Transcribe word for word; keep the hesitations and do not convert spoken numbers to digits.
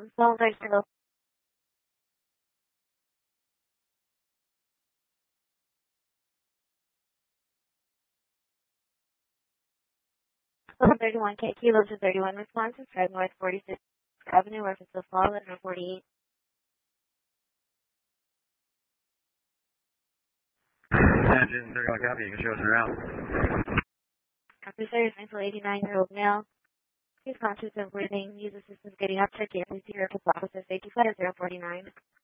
Phone breaks below. thirty-one K Kilo to thirty-one responses, Drive North forty-sixth Avenue, Orphanville Fall, eleven forty-eight. Engine thirty-one copy, you can show us around. Copy, sir. Your mental eighty-nine-year-old male. He's conscious of breathing. Use assistance getting up. Check in. Please see your officer safety flight at zero forty-nine.